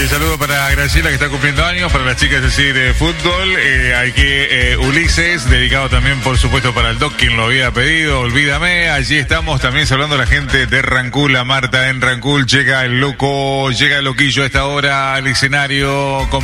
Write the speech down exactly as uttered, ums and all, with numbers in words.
Y saludo para Graciela, que está cumpliendo años, para las chicas, es decir, de fútbol. Eh, hay que eh, Ulises, dedicado también, por supuesto, para el Doc, quien lo había pedido. Olvídame. Allí estamos también saludando a la gente de Rancul, a Marta en Rancul. Llega el loco, llega el loquillo a esta hora al escenario con